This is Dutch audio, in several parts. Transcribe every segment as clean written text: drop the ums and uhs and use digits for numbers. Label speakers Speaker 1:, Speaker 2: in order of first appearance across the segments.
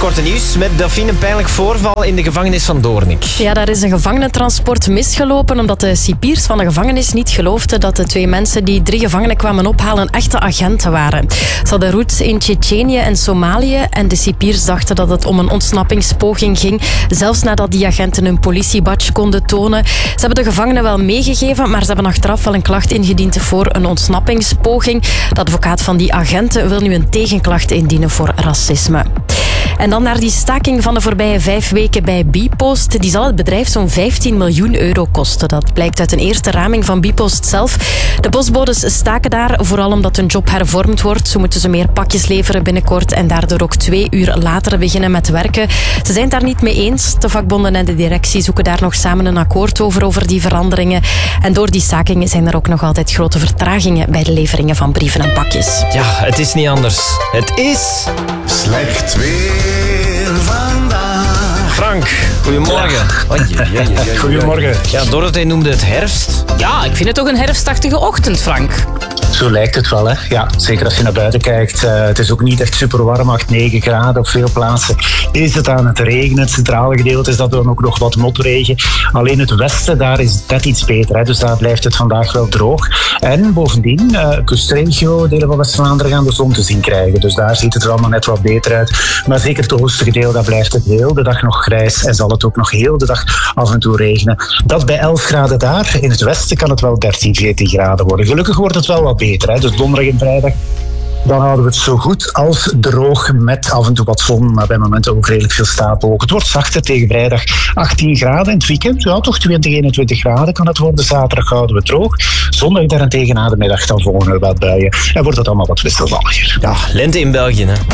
Speaker 1: korte nieuws met Delphine een pijnlijk voorval in de gevangenis van Doornik.
Speaker 2: Ja, daar is een gevangenentransport misgelopen omdat de cipiers van de gevangenis niet geloofden dat de 2 mensen die 3 gevangenen kwamen ophalen echte agenten waren. Ze hadden roots in Tsjetsjenië en Somalië en de cipiers dachten dat het om een ontsnappingspoging ging, zelfs nadat die agenten hun politiebadge konden tonen. Ze hebben de gevangenen wel meegegeven, maar ze hebben achteraf wel een klacht ingediend voor een ontsnappingspoging. De advocaat van die agenten wil nu een tegenklacht indienen voor racisme. En dan naar die staking van de voorbije 5 weken bij Bpost. Die zal het bedrijf zo'n 15 miljoen euro kosten. Dat blijkt uit een eerste raming van Bpost zelf. De postbodes staken daar vooral omdat hun job hervormd wordt. Zo moeten ze meer pakjes leveren binnenkort en daardoor ook 2 uur later beginnen met werken. Ze zijn het daar niet mee eens. De vakbonden en de directie zoeken daar nog samen een akkoord over die veranderingen. En door die stakingen zijn er ook nog altijd grote vertragingen bij de leveringen van brieven en pakjes.
Speaker 1: Ja, het is niet anders. Het is...
Speaker 3: Slecht weer vandaag.
Speaker 1: Frank, goedemorgen.
Speaker 4: Goedemorgen.
Speaker 1: Ja, Dorothee noemde het herfst.
Speaker 5: Ja, ik vind het toch een herfstachtige ochtend, Frank.
Speaker 4: Zo lijkt het wel, hè. Ja, zeker als je naar buiten kijkt. Het is ook niet echt super warm, 8, 9 graden op veel plaatsen. Is het aan het regenen. Het centrale gedeelte is dat dan ook nog wat motregen. Alleen het westen, daar is het net iets beter. Hè. Dus daar blijft het vandaag wel droog. En bovendien, kustregio, delen van West-Vlaanderen gaan de zon te zien krijgen. Dus daar ziet het er allemaal net wat beter uit. Maar zeker het oosterse deel, daar blijft het heel de dag nog grijs. En zal het ook nog heel de dag af en toe regenen. Dat bij 11 graden daar. In het westen kan het wel 13, 14 graden worden. Gelukkig wordt het wel wat beter. Hè? Dus donderdag en vrijdag, dan houden we het zo goed als droog met af en toe wat zon, maar bij momenten ook redelijk veel stapelwolken. Het wordt zachter tegen vrijdag 18 graden. In het weekend, ja, toch 20, 21 graden kan het worden. Zaterdag houden we het droog. Zondag daarentegen na de middag dan volgen er wat buien. En wordt het allemaal wat wisselvalliger.
Speaker 1: Ja, lente in België, hè.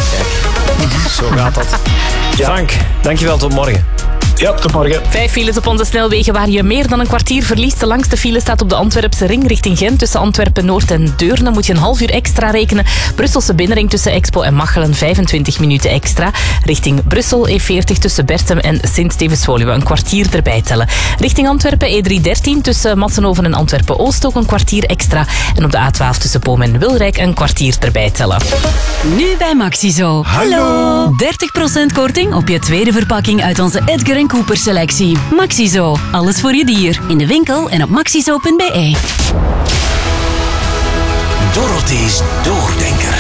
Speaker 1: Kijk, zo gaat dat. Frank, dankjewel, tot morgen.
Speaker 4: Ja, tot morgen.
Speaker 5: 5 files op onze snelwegen waar je meer dan een kwartier verliest. De langste file staat op de Antwerpse ring richting Gent. Tussen Antwerpen-Noord en Deurne moet je een half uur extra rekenen. Brusselse binnenring tussen Expo en Machelen 25 minuten extra. Richting Brussel E40 tussen Bertem en Sint-Stevens-Woluwe een kwartier erbij tellen. Richting Antwerpen E313 tussen Massenhoven en Antwerpen-Oost ook een kwartier extra. En op de A12 tussen Boom en Wilrijk een kwartier erbij tellen.
Speaker 6: Nu bij Maxizo. Hallo! 30% korting op je tweede verpakking uit onze Edgar & Cooper selectie. Maxizo. Alles voor je dier. In de winkel en op maxizo.be.
Speaker 3: Dorothee's Doordenker.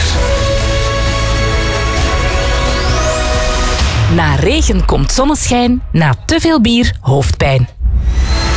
Speaker 5: Na regen komt zonneschijn, na te veel bier hoofdpijn.